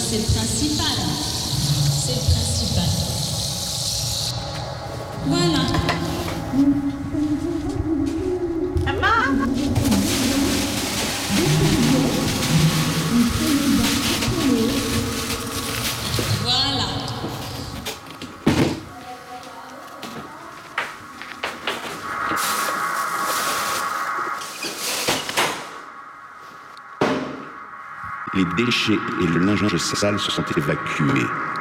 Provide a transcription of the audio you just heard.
c'est le principal. C'est le principal. Voilà. Voilà. Les déchets et le linge sale se sont évacués.